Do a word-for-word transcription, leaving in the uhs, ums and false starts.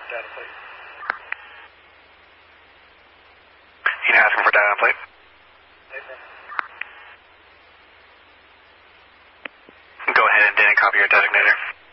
data plate. You can ask him for data plate. Go ahead and then copy your designator.